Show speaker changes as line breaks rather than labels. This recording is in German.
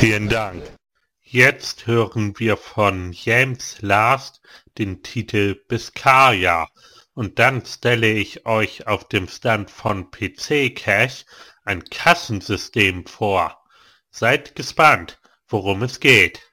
Vielen Dank. Jetzt hören wir von James Last den Titel Biscaya und dann stelle ich euch auf dem Stand von PC Cash ein Kassensystem vor. Seid gespannt, worum es geht.